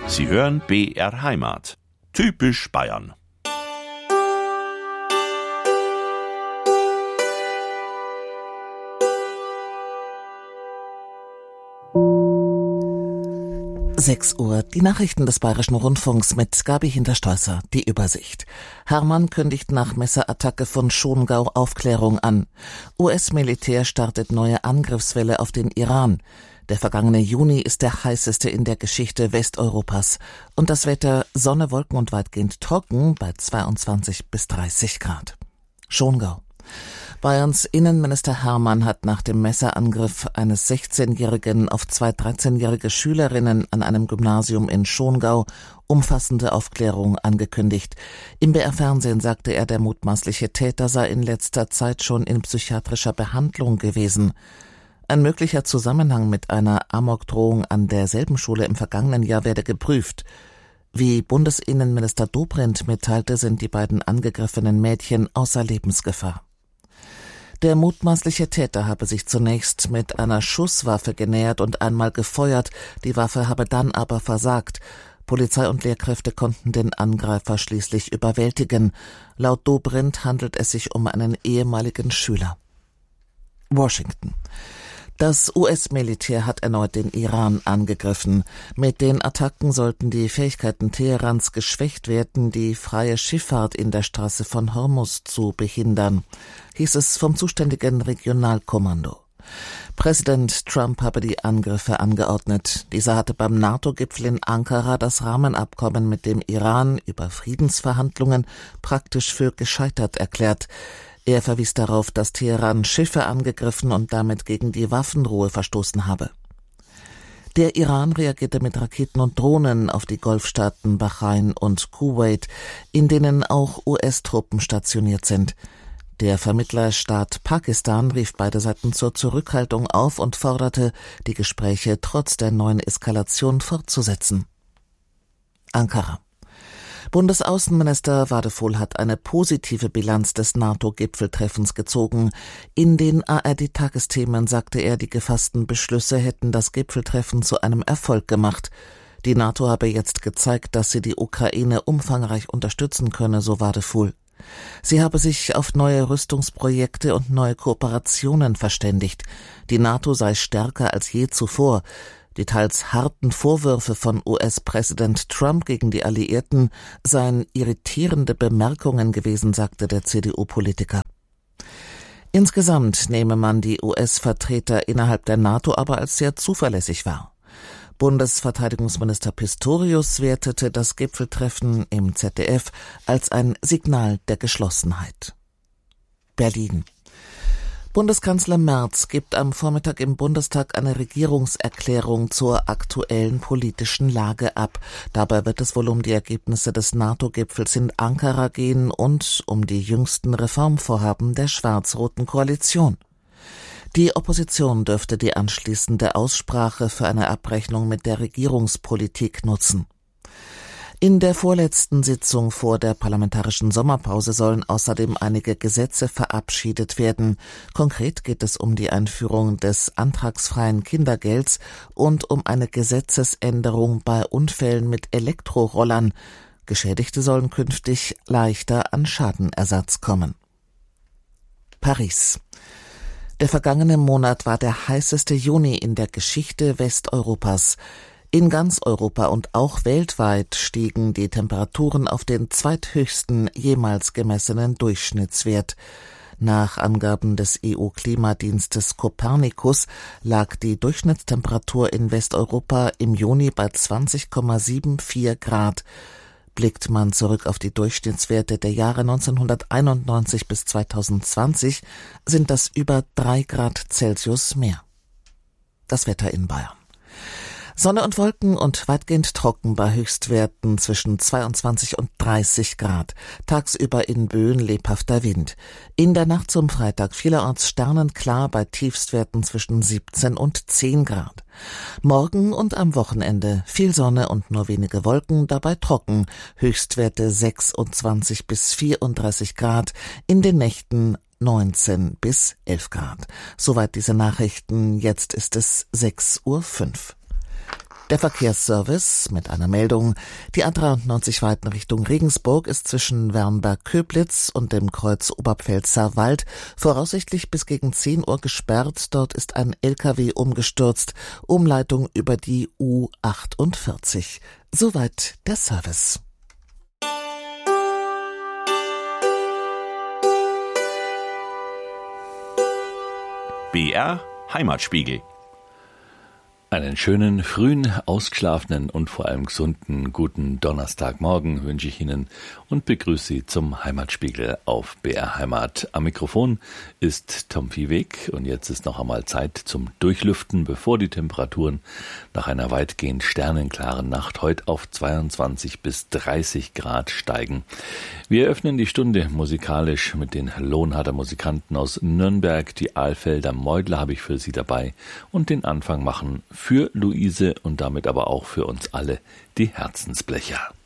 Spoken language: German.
Sie hören BR Heimat. Typisch Bayern. Uhr, die Nachrichten des Bayerischen Rundfunks mit Gabi Hinterstoesser, die Übersicht. Hermann kündigt nach Messerattacke von Schongau Aufklärung an. US-Militär startet neue Angriffswelle auf den Iran. Der vergangene Juni ist der heißeste in der Geschichte Westeuropas. Und das Wetter: Sonne, Wolken und weitgehend trocken bei 22 bis 30 Grad. Schongau. Bayerns Innenminister Hermann hat nach dem Messerangriff eines 16-Jährigen auf zwei 13-jährige Schülerinnen an einem Gymnasium in Schongau umfassende Aufklärung angekündigt. Im BR-Fernsehen sagte er, der mutmaßliche Täter sei in letzter Zeit schon in psychiatrischer Behandlung gewesen. Ein möglicher Zusammenhang mit einer Amokdrohung an derselben Schule im vergangenen Jahr werde geprüft. Wie Bundesinnenminister Dobrindt mitteilte, sind die beiden angegriffenen Mädchen außer Lebensgefahr. Der mutmaßliche Täter habe sich zunächst mit einer Schusswaffe genähert und einmal gefeuert, die Waffe habe dann aber versagt. Polizei und Lehrkräfte konnten den Angreifer schließlich überwältigen. Laut Dobrindt handelt es sich um einen ehemaligen Schüler. Washington. Das US-Militär hat erneut den Iran angegriffen. Mit den Attacken sollten die Fähigkeiten Teherans geschwächt werden, die freie Schifffahrt in der Straße von Hormuz zu behindern, hieß es vom zuständigen Regionalkommando. Präsident Trump habe die Angriffe angeordnet. Dieser hatte beim NATO-Gipfel in Ankara das Rahmenabkommen mit dem Iran über Friedensverhandlungen praktisch für gescheitert erklärt. Er verwies darauf, dass Teheran Schiffe angegriffen und damit gegen die Waffenruhe verstoßen habe. Der Iran reagierte mit Raketen und Drohnen auf die Golfstaaten Bahrain und Kuwait, in denen auch US-Truppen stationiert sind. Der Vermittlerstaat Pakistan rief beide Seiten zur Zurückhaltung auf und forderte, die Gespräche trotz der neuen Eskalation fortzusetzen. Ankara. Bundesaußenminister Wadephol hat eine positive Bilanz des NATO-Gipfeltreffens gezogen. In den ARD-Tagesthemen sagte er, die gefassten Beschlüsse hätten das Gipfeltreffen zu einem Erfolg gemacht. Die NATO habe jetzt gezeigt, dass sie die Ukraine umfangreich unterstützen könne, so Wadephol. Sie habe sich auf neue Rüstungsprojekte und neue Kooperationen verständigt. Die NATO sei stärker als je zuvor. Die teils harten Vorwürfe von US-Präsident Trump gegen die Alliierten seien irritierende Bemerkungen gewesen, sagte der CDU-Politiker. Insgesamt nehme man die US-Vertreter innerhalb der NATO aber als sehr zuverlässig wahr. Bundesverteidigungsminister Pistorius wertete das Gipfeltreffen im ZDF als ein Signal der Geschlossenheit. Berlin. Bundeskanzler Merz gibt am Vormittag im Bundestag eine Regierungserklärung zur aktuellen politischen Lage ab. Dabei wird es wohl um die Ergebnisse des NATO-Gipfels in Ankara gehen und um die jüngsten Reformvorhaben der schwarz-roten Koalition. Die Opposition dürfte die anschließende Aussprache für eine Abrechnung mit der Regierungspolitik nutzen. In der vorletzten Sitzung vor der parlamentarischen Sommerpause sollen außerdem einige Gesetze verabschiedet werden. Konkret geht es um die Einführung des antragsfreien Kindergelds und um eine Gesetzesänderung bei Unfällen mit Elektrorollern. Geschädigte sollen künftig leichter an Schadenersatz kommen. Paris. Der vergangene Monat war der heißeste Juni in der Geschichte Westeuropas. In ganz Europa und auch weltweit stiegen die Temperaturen auf den zweithöchsten jemals gemessenen Durchschnittswert. Nach Angaben des EU-Klimadienstes Copernicus lag die Durchschnittstemperatur in Westeuropa im Juni bei 20,74 Grad. Blickt man zurück auf die Durchschnittswerte der Jahre 1991 bis 2020, sind das über 3 Grad Celsius mehr. Das Wetter in Bayern. Sonne und Wolken und weitgehend trocken bei Höchstwerten zwischen 22 und 30 Grad. Tagsüber in Böen lebhafter Wind. In der Nacht zum Freitag vielerorts sternenklar bei Tiefstwerten zwischen 17 und 10 Grad. Morgen und am Wochenende viel Sonne und nur wenige Wolken, dabei trocken. Höchstwerte 26 bis 34 Grad. In den Nächten 19 bis 11 Grad. Soweit diese Nachrichten. Jetzt ist es 6:05 Uhr. Der Verkehrsservice mit einer Meldung. Die A93 Weiten Richtung Regensburg ist zwischen Wernberg-Köblitz und dem Kreuz Oberpfälzer-Wald voraussichtlich bis gegen 10 Uhr gesperrt. Dort ist ein LKW umgestürzt. Umleitung über die U48. Soweit der Service. BR Heimatspiegel. Einen schönen, frühen, ausgeschlafenen und vor allem gesunden, guten Donnerstagmorgen wünsche ich Ihnen und begrüße Sie zum Heimatspiegel auf BR Heimat. Am Mikrofon ist Tom Viehweg und jetzt ist noch einmal Zeit zum Durchlüften, bevor die Temperaturen nach einer weitgehend sternenklaren Nacht heute auf 22 bis 30 Grad steigen. Wir eröffnen die Stunde musikalisch mit den Lohnharder Musikanten aus Nürnberg. Die Alfelder Meudler habe ich für Sie dabei und den Anfang machen für Luise und damit aber auch für uns alle die Herzensblecher.